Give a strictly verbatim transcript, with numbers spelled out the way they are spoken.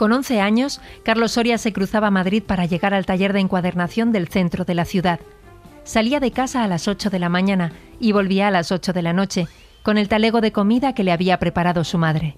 Con once años, Carlos Soria se cruzaba a Madrid para llegar al taller de encuadernación del centro de la ciudad. Salía de casa a las ocho de la mañana y volvía a las ocho de la noche, con el talego de comida que le había preparado su madre.